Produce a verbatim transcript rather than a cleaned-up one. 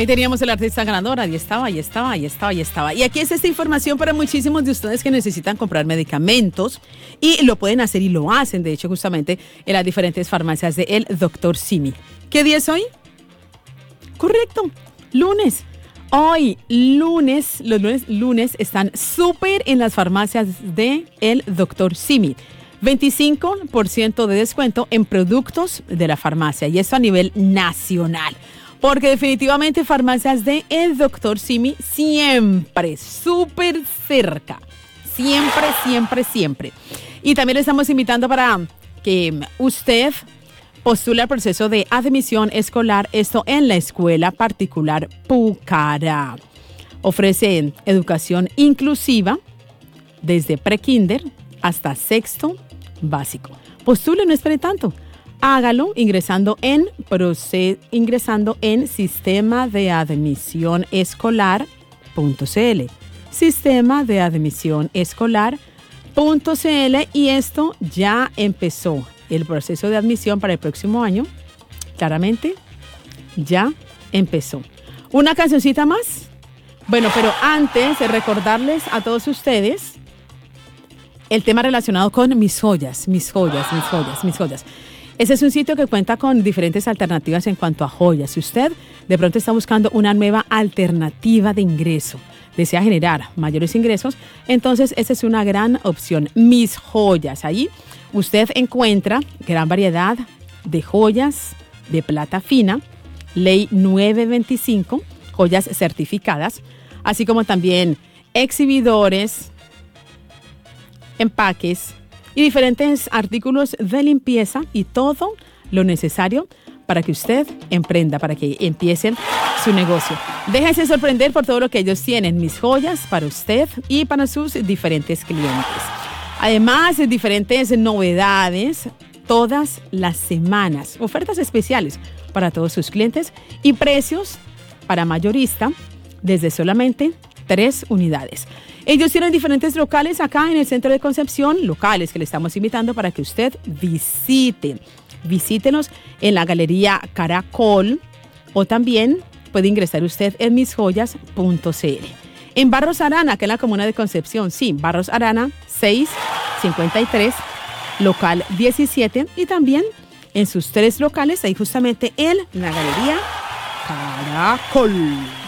Ahí teníamos el artista ganador, ahí estaba, ahí estaba, ahí estaba, ahí estaba. Y aquí es esta información para muchísimos de ustedes que necesitan comprar medicamentos y lo pueden hacer y lo hacen, de hecho, justamente en las diferentes farmacias de el doctor Simi. ¿Qué día es hoy? Correcto, lunes. Hoy, lunes, los lunes, lunes están súper en las farmacias de el doctor Simi. veinticinco por ciento de descuento en productos de la farmacia y esto a nivel nacional. Porque definitivamente farmacias de el doctor Simi siempre súper cerca. Siempre, siempre, siempre. Y también le estamos invitando para que usted postule al proceso de admisión escolar, esto en la escuela particular Pucará. Ofrece educación inclusiva desde prekinder hasta sexto básico. Postule, no espere tanto. Hágalo ingresando en proce- ingresando en sistema de admisión escolar punto c l. Sistema de admisión escolar punto c l y esto ya empezó. El proceso de admisión para el próximo año, claramente, ya empezó. ¿Una cancioncita más? Bueno, pero antes de recordarles a todos ustedes el tema relacionado con mis joyas, mis joyas, mis joyas, mis joyas. Ese es un sitio que cuenta con diferentes alternativas en cuanto a joyas. Si usted de pronto está buscando una nueva alternativa de ingreso, desea generar mayores ingresos, entonces esa es una gran opción. Mis joyas. Ahí usted encuentra gran variedad de joyas de plata fina, ley nueve veinticinco, joyas certificadas, así como también exhibidores, empaques y diferentes artículos de limpieza y todo lo necesario para que usted emprenda, para que empiece su negocio. Déjese sorprender por todo lo que ellos tienen, mis joyas para usted y para sus diferentes clientes. Además, diferentes novedades todas las semanas, ofertas especiales para todos sus clientes y precios para mayorista desde solamente tres unidades. Ellos tienen diferentes locales acá en el centro de Concepción, locales que le estamos invitando para que usted visite. Visítenos en la Galería Caracol o también puede ingresar usted en mis joyas punto c l. En Barros Arana, que es la comuna de Concepción, sí, Barros Arana seiscientos cincuenta y tres, local diecisiete y también en sus tres locales, ahí justamente en la Galería Caracol.